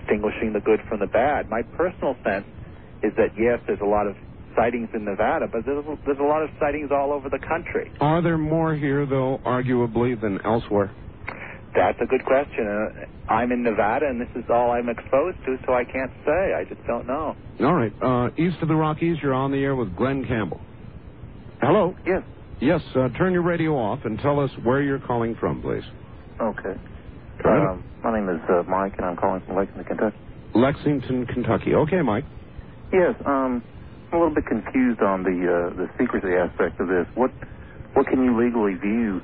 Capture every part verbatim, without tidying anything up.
distinguishing the good from the bad. My personal sense is that, yes, there's a lot of sightings in Nevada, but there's, there's a lot of sightings all over the country. Are there more here, though, arguably, than elsewhere? That's a good question. Uh, I'm in Nevada, and this is all I'm exposed to, so I can't say. I just don't know. All right. Uh, east of the Rockies, you're on the air with Glenn Campbell. Hello? Yes. Yes, uh, turn your radio off and tell us where you're calling from, please. Okay. Right. Um, my name is uh, Mike, and I'm calling from Lexington, Kentucky. Lexington, Kentucky. Okay, Mike. Yes, um, I'm a little bit confused on the uh, the secrecy aspect of this. What what can you legally view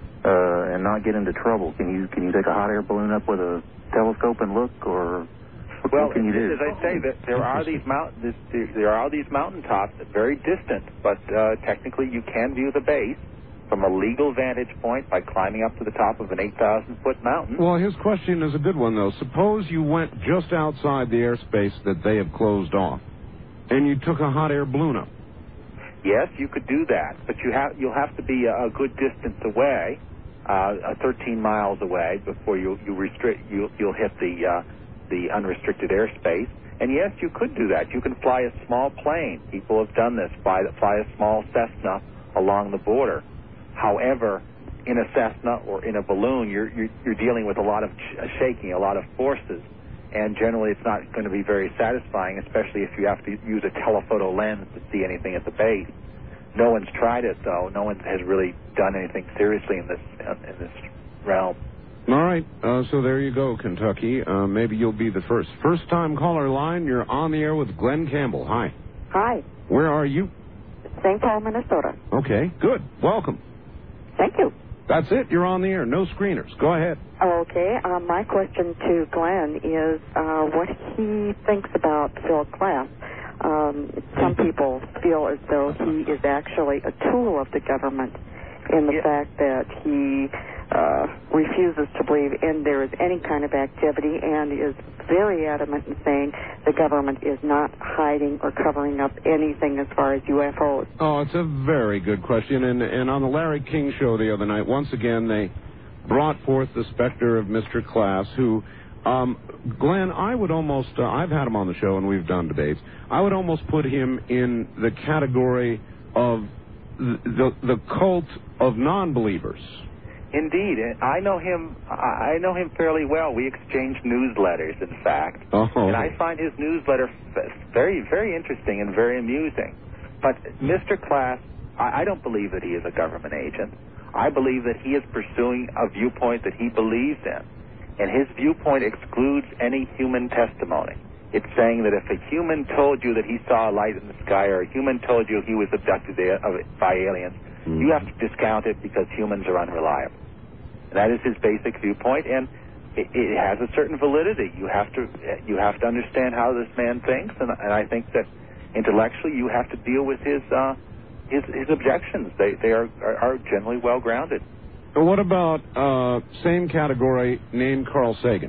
uh, and not get into trouble? Can you can you take a hot air balloon up with a telescope and look, or what, well, what can you do? As I say, that there are these mountain this, there are these mountaintops that are very distant, but uh, technically you can view the base from a legal vantage point by climbing up to the top of an eight thousand foot mountain. Well, his question is a good one, though. Suppose you went just outside the airspace that they have closed off, and you took a hot air balloon up. Yes, you could do that, but you have you'll have to be a, a good distance away, uh, thirteen miles away, before you you restrict you you'll hit the uh, the unrestricted airspace. And yes, you could do that. You can fly a small plane. People have done this. Fly fly a small Cessna along the border. However, in a Cessna or in a balloon, you're you're, you're dealing with a lot of ch- shaking, a lot of forces. And generally it's not going to be very satisfying, especially if you have to use a telephoto lens to see anything at the base. No one's tried it, though. No one has really done anything seriously in this in this realm. All right, uh, so there you go, Kentucky. Uh, maybe you'll be the first. First-time caller line, you're on the air with Glenn Campbell. Hi. Hi. Where are you? Saint Paul, Minnesota. Okay, good. Welcome. Thank you. That's it. You're on the air. No screeners. Go ahead. Okay. Uh, my question to Glenn is uh, what he thinks about Phil Klass. Um, some people feel as though he is actually a tool of the government in the yeah. fact that he uh, refuses to believe in there is any kind of activity and is very adamant in saying the government is not hiding or covering up anything as far as U F Os. Oh, it's a very good question. And, and on the Larry King show the other night, once again, they brought forth the specter of Mister Klass, who, um, Glenn, I would almost, uh, I've had him on the show and we've done debates, I would almost put him in the category of the, the, the cult of non-believers. Indeed, I know him. I know him fairly well. We exchange newsletters, in fact, oh. and I find his newsletter very, very interesting and very amusing. But Mister Klass, I don't believe that he is a government agent. I believe that he is pursuing a viewpoint that he believes in, and his viewpoint excludes any human testimony. It's saying that if a human told you that he saw a light in the sky, or a human told you he was abducted by aliens, mm. you have to discount it because humans are unreliable. That is his basic viewpoint, and it, it has a certain validity. You have to you have to understand how this man thinks, and, and I think that intellectually you have to deal with his uh, his, his objections. They they are are, are generally well grounded. What about uh, same category named Carl Sagan?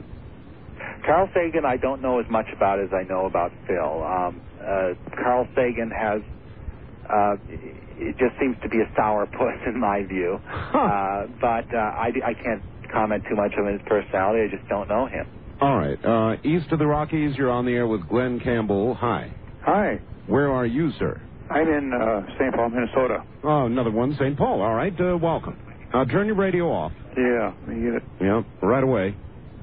Carl Sagan, I don't know as much about as I know about Phil. Um, uh, Carl Sagan has. Uh, it just seems to be a sourpuss in my view. Huh. Uh, but uh, I, I can't comment too much on his personality. I just don't know him. All right. Uh, east of the Rockies, you're on the air with Glenn Campbell. Hi. Hi. Where are you, sir? I'm in uh, Saint Paul, Minnesota. Oh, another one, Saint Paul. All right. Uh, welcome. Uh, turn your radio off. Yeah. Let me get it. Yeah, right away.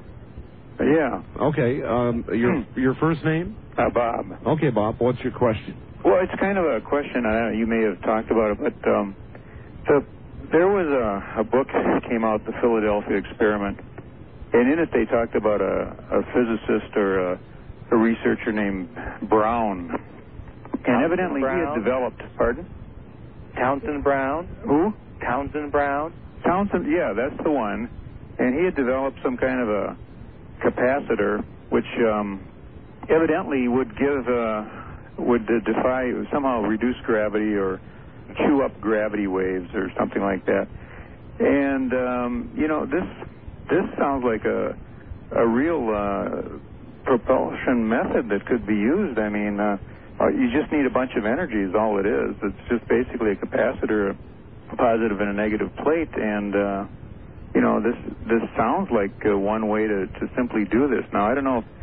Uh, yeah. Okay. Um, your your first name? Uh, Bob. Okay, Bob. What's your question? Well, it's kind of a question. I don't know, you may have talked about it, but um, the, there was a, a book that came out, The Philadelphia Experiment, and in it they talked about a, a physicist or a, a researcher named Brown. And Townsend evidently Brown? he had developed, pardon? Townsend Brown? Who? Townsend Brown? Townsend, yeah, that's the one. And he had developed some kind of a capacitor which um, evidently would give... Uh, would uh, defy, somehow reduce gravity or chew up gravity waves or something like that. And, um, you know, this this sounds like a, a real uh, propulsion method that could be used. I mean, uh, you just need a bunch of energy is all it is. It's just basically a capacitor, a positive and a negative plate. And, uh, you know, this, this sounds like uh, one way to, to simply do this. Now, I don't know if